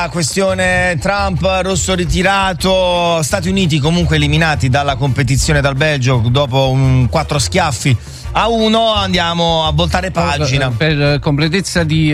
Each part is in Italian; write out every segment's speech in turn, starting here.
La questione Trump, rosso ritirato, Stati Uniti comunque eliminati dalla competizione dal Belgio dopo 4 schiaffi a 1. Andiamo a voltare pagina. Per completezza di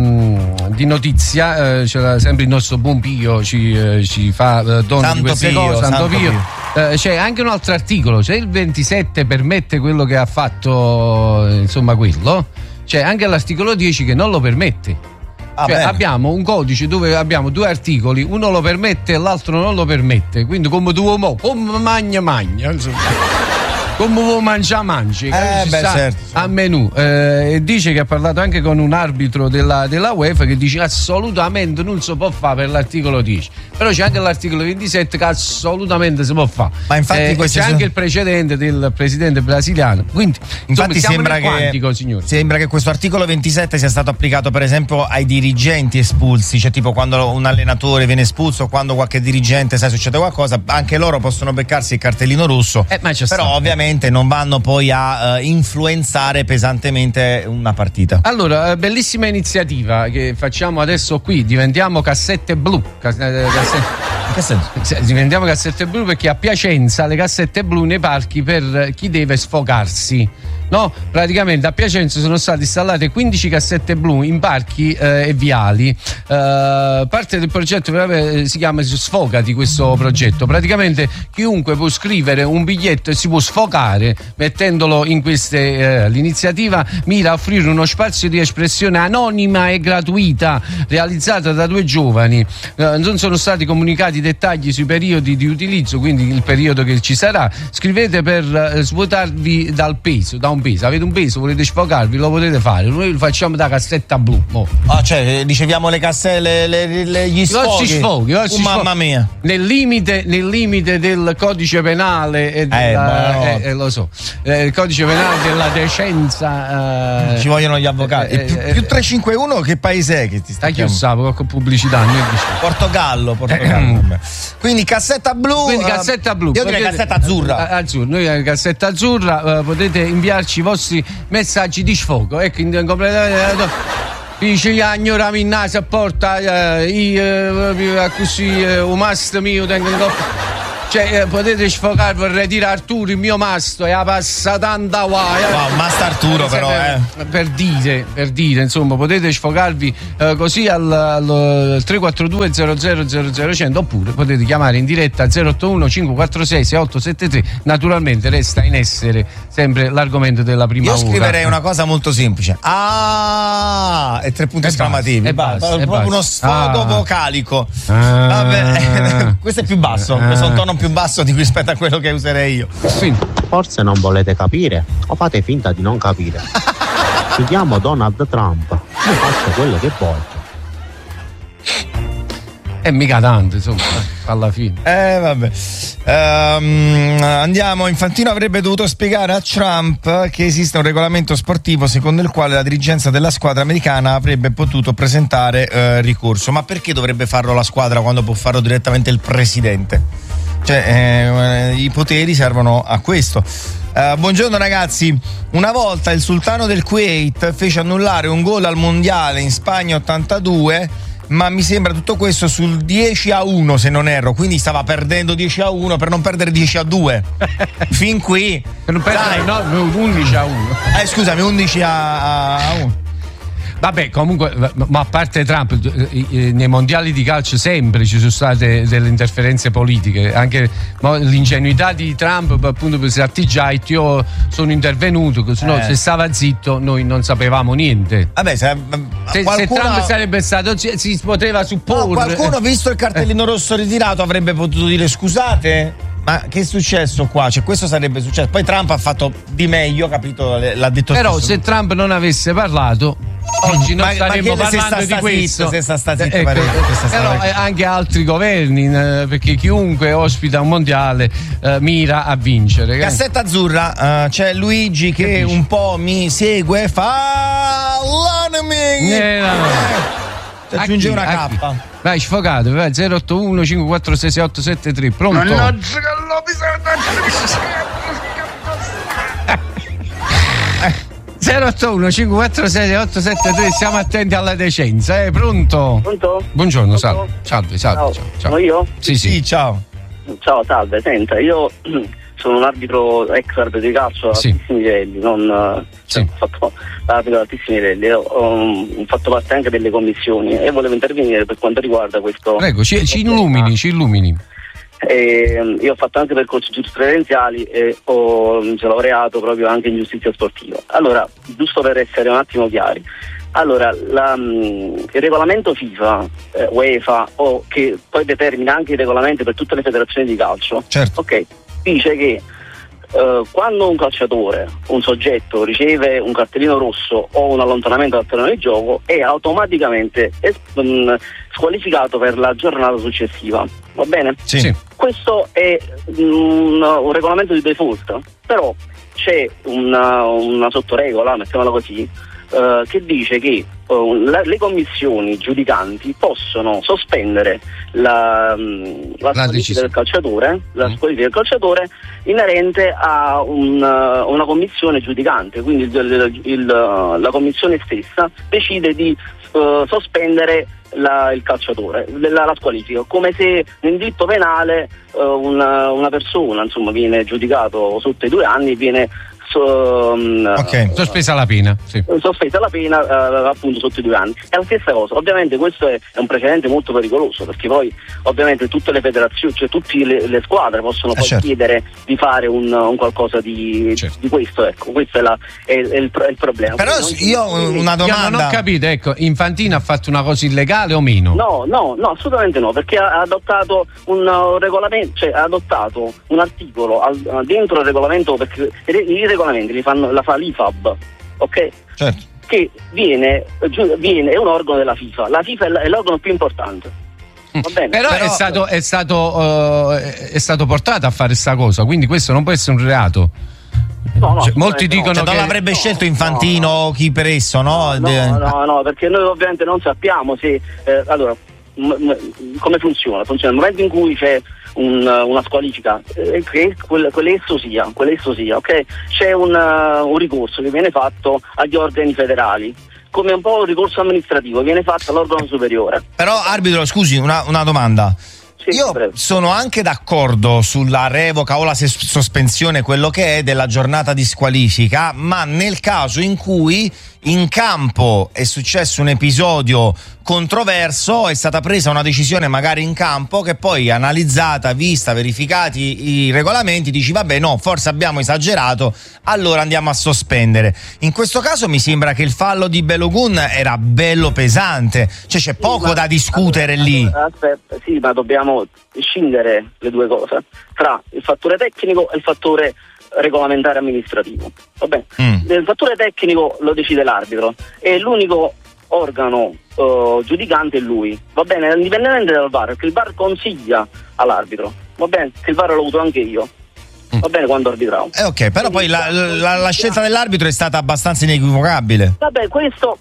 notizia, c'era sempre il nostro buon Pio ci fa dono di queste cose. Santo Pio. C'è anche un altro articolo, c'è il 27 permette quello che ha fatto, insomma quello, c'è anche l'articolo 10 che non lo permette. Cioè, abbiamo un codice dove abbiamo 2 articoli, uno lo permette e l'altro non lo permette, quindi come tu come magna insomma. Come vuoi mangi, certo. A menù. Dice che ha parlato anche con un arbitro della UEFA che dice assolutamente non si può fare per l'articolo 10. Però c'è anche l'articolo 27 che assolutamente si può fare. Ma infatti c'è anche il precedente del presidente brasiliano. Quindi infatti sembra che questo articolo 27 sia stato applicato per esempio ai dirigenti espulsi, cioè tipo quando un allenatore viene espulso o quando qualche dirigente succede qualcosa, anche loro possono beccarsi il cartellino rosso. Però ovviamente non vanno poi a influenzare pesantemente una partita. Allora, bellissima iniziativa che facciamo adesso qui, diventiamo cassette blu. Che senso? Diventiamo cassette blu perché a Piacenza le cassette blu nei parchi per chi deve sfogarsi. No, praticamente a Piacenza sono state installate 15 cassette blu in parchi e viali. Parte del progetto si chiama Sfogati, questo progetto. Praticamente chiunque può scrivere un biglietto e si può sfogare mettendolo in queste. L'iniziativa mira a offrire uno spazio di espressione anonima e gratuita realizzata da 2 giovani. Non sono stati comunicati i dettagli sui periodi di utilizzo, quindi il periodo che ci sarà. Scrivete per svuotarvi da un peso. Avete un peso, volete sfogarvi, lo potete fare. Noi lo facciamo da cassetta blu. Cioè riceviamo le cassette, gli sfoghi. Mamma mia. Nel limite del codice penale e lo so. Il codice penale della decenza. Ci vogliono gli avvocati. Più 351 che paese è che ti sta chiamando? Qualche pubblicità. Portogallo. Quindi cassetta blu. Io direi cassetta azzurra. Noi cassetta azzurra, potete inviarci i vostri messaggi di sfogo. Ecco, dice agnora minna si porta così un mastro mio tengo in coppa. Cioè potete sfogarvi, vorrei dire Arturo il mio masto e la passa tanta guai. Wow, masto Arturo però per dire insomma potete sfogarvi così al 342 00 100 oppure potete chiamare in diretta al 081 546 6873. Naturalmente resta in essere sempre l'argomento della prima ora. Io scriverei una cosa molto semplice e 3 punti esclamativi uno sfogo vocalico. Vabbè. Questo è più basso, questo è un tono più basso rispetto a quello che userei io. Forse non volete capire o fate finta di non capire. Mi chiamo Donald Trump, io faccio quello che voglio. Mica tanto, insomma, alla fine. Vabbè. Andiamo. Infantino avrebbe dovuto spiegare a Trump che esiste un regolamento sportivo secondo il quale la dirigenza della squadra americana avrebbe potuto presentare ricorso. Ma perché dovrebbe farlo la squadra quando può farlo direttamente il presidente? Cioè, i poteri servono a questo. Buongiorno ragazzi, una volta il sultano del Kuwait fece annullare un gol al mondiale in Spagna 82, ma mi sembra tutto questo sul 10-1 se non erro, quindi stava perdendo 10-1 per non perdere 10-2. Fin qui per non perdere 11-1. Scusami, 11-1. Vabbè, comunque, ma a parte Trump, nei mondiali di calcio sempre ci sono state delle interferenze politiche, anche l'ingenuità di Trump appunto per sartigiare, io sono intervenuto, se stava zitto noi non sapevamo niente. Vabbè, se Trump sarebbe stato, si poteva supporre. Qualcuno, visto il cartellino rosso ritirato, avrebbe potuto dire scusate. Ma che è successo qua? Cioè, questo sarebbe successo. Poi Trump ha fatto di meglio, capito? L'ha detto. Però stesso. se Trump non avesse parlato, oggi non staremmo parlando di questo. Però anche altri governi, perché chiunque ospita un mondiale mira a vincere. Cassetta azzurra, c'è Luigi che un po' mi segue, fa l'anime. Aggiunge una K. Vai, sfogato, vai, 081 546 6873. Pronto? Mannaggia che 081 546 873, siamo attenti alla decenza, pronto? Pronto? Buongiorno, Pronto? salve. Ciao. Sono io? Sì, ciao. Ciao, salve, senta, io sono un arbitro, ex arbitro di calcio ad altissimi livelli, non ho fatto arbitro ad altissimi livelli, ho fatto parte anche delle commissioni e volevo intervenire per quanto riguarda questo. Prego, ci illumini. Io ho fatto anche percorsi giurisprudenziali e ho laureato proprio anche in giustizia sportiva. Allora, giusto per essere un attimo chiari, allora il regolamento FIFA, UEFA, che poi determina anche i regolamenti per tutte le federazioni di calcio, certo. Ok, dice che quando un calciatore, un soggetto riceve un cartellino rosso o un allontanamento dal terreno di gioco è automaticamente squalificato per la giornata successiva, va bene? Sì. Questo è un regolamento di default, però c'è una sottoregola, mettiamola così, che dice che le commissioni giudicanti possono sospendere la squalifica del calciatore, inerente a una commissione giudicante, quindi la commissione stessa decide di sospendere il calciatore, la squalifica, come se in diritto penale una persona, insomma, viene giudicato sotto i 2 anni, viene sospesa la pena, appunto sotto i 2 anni. È la stessa cosa. Ovviamente questo è un precedente molto pericoloso, perché poi ovviamente tutte le federazioni, cioè tutte le squadre possono poi chiedere di fare un qualcosa di questo, ecco, questo è il problema. Però io ho una domanda. Io non ho capito, ecco, Infantino ha fatto una cosa illegale o meno? No, assolutamente no, perché ha adottato un regolamento, cioè ha adottato un articolo dentro il regolamento, perché i regolamenti la fa l'IFAB, ok? Certo. Che è un organo della FIFA. La FIFA è l'organo più importante. Va bene? Però è stato portato a fare sta cosa, quindi questo non può essere un reato. No, molti dicono che non l'avrebbe scelto Infantino, chi per esso, no? No, perché noi ovviamente non sappiamo se allora come funziona nel momento in cui c'è una squalifica, quell'esso sia, ok? C'è un ricorso che viene fatto agli organi federali, come un po' un ricorso amministrativo, viene fatto all'organo superiore. Però arbitro, scusi, una domanda. Io sono anche d'accordo sulla revoca o la sospensione, quello che è, della giornata di squalifica, ma nel caso in cui in campo è successo un episodio controverso, è stata presa una decisione magari in campo che poi, analizzata, vista, verificati i regolamenti, dici vabbè no, forse abbiamo esagerato, allora andiamo a sospendere. In questo caso mi sembra che il fallo di Balogun era bello pesante, cioè c'è poco da discutere lì. Aspetta, sì, ma dobbiamo scindere le due cose, tra il fattore tecnico e il fattore regolamentare amministrativo. Va bene? Il fattore tecnico lo decide l'arbitro e l'unico organo giudicante è lui, va bene, indipendentemente dal VAR, perché il VAR consiglia all'arbitro, va bene, che il VAR l'ho avuto anche io, va bene, quando arbitravo. Ok, però poi la scelta dell'arbitro è stata abbastanza inequivocabile. Vabbè, questo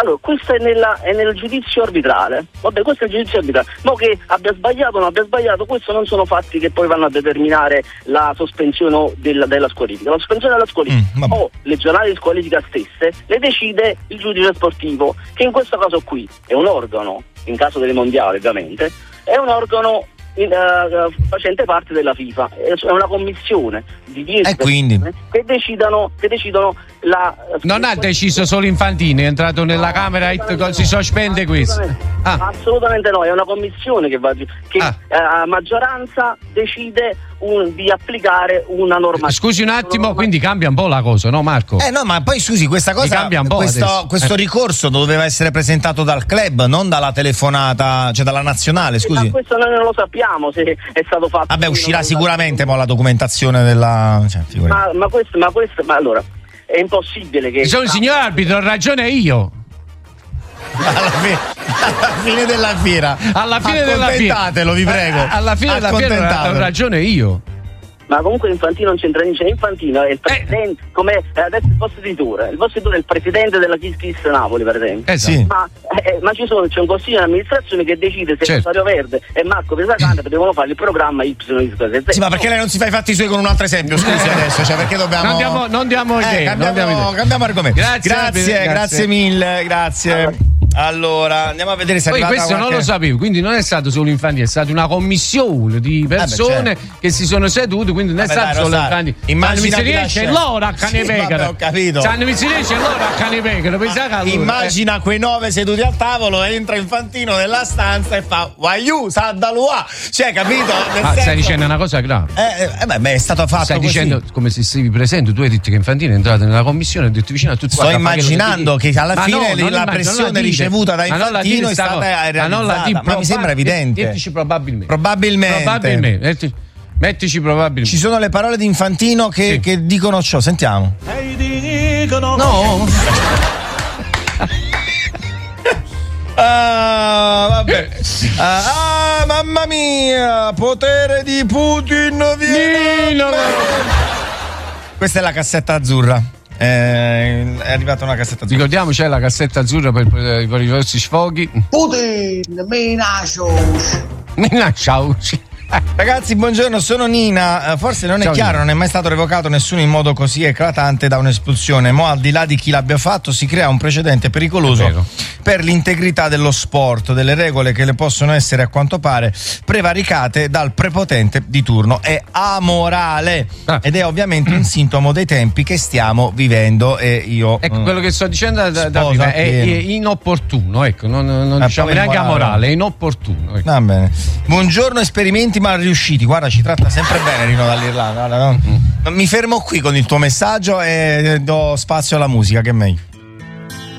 è nel giudizio arbitrale. Vabbè, questo è il giudizio arbitrale. Ma che abbia sbagliato o non abbia sbagliato, questo non sono fatti che poi vanno a determinare la sospensione della squalifica. La sospensione della squalifica o le giornate di squalifica stesse le decide il giudice sportivo, che in questo caso qui è un organo, in caso delle mondiali ovviamente, è un organo facente parte della FIFA, è una commissione di 10 persone che decidono la. Non ha deciso solo Infantino, è entrato nella Camera, si sospende questo. Assolutamente no, è una commissione che a maggioranza decide di applicare una norma. Scusi un attimo, quindi cambia un po' la cosa, no Marco? No, ma poi scusi, questa cosa cambia un po' questo ricorso doveva essere presentato dal club, non dalla telefonata, cioè dalla nazionale, scusi. Ma questo noi non lo sappiamo se è stato fatto. Vabbè, uscirà sicuramente la documentazione della, cioè, ma allora è impossibile che sono il signor arbitro, ho ragione io. Alla fine della fiera, vi prego. Alla fine della fiera ho ragione io. ma comunque Infantino non c'entra niente. Infantino è il presidente, come adesso il vostro editore è il presidente della Kiss Kiss Napoli, per esempio. Sì. Ma c'è un consiglio di amministrazione che decide se Rosario Verde e Marco Pesacante devono fare il programma YZ. Sì, ma perché lei non si fa i fatti suoi con un altro esempio? Scusi adesso, cioè perché dobbiamo. Non diamo idee. Cambiamo argomento. Grazie mille, grazie. Allora, andiamo a vedere se poi questo non lo sapevo, quindi non è stato solo Infantino, è stata una commissione di persone che si sono sedute, quindi non è stato solo Infantino. Immagina mi si riesce l'ora a cane pecora. Ho capito. Mi si riesce l'ora a cane pecora. Immagina quei 9 seduti al tavolo, entra Infantino nella stanza e fa Waiu, Saddalua. Cioè, capito? Stai dicendo una cosa grave. È stato fatto stai così. dicendo come se sei presente, tu hai detto che Infantino è entrato nella commissione e ha detto vicino a tutti. Sto immaginando che alla fine la pressione ricevuta da Infantino è stata realizzata, ma mi sembra evidente. Mettici probabilmente. Mettici probabilmente. Ci sono le parole di Infantino che dicono ciò, sentiamo. No. Vabbè. Mamma mia, potere di Putin, vieni. Questa è la cassetta azzurra. È arrivata una cassetta azzurra. Ricordiamo, c'è la cassetta azzurra per i vostri sfoghi. Putin, minacciaoci. Ragazzi, buongiorno, sono Nina. Forse non è Ciao, chiaro, Nina. non è mai stato revocato nessuno in modo così eclatante da un'espulsione. Mo' al di là di chi l'abbia fatto, si crea un precedente pericoloso per l'integrità dello sport, delle regole che le possono essere a quanto pare prevaricate dal prepotente di turno. È amorale ed è ovviamente un sintomo dei tempi che stiamo vivendo. E io ecco quello che sto dicendo da prima è inopportuno, ecco, non diciamo neanche amorale, è inopportuno, ecco. Va bene. Buongiorno, esperimenti mal riusciti. Guarda, ci tratta sempre bene Rino dall'Irlanda. Mi fermo qui con il tuo messaggio e do spazio alla musica, che è meglio.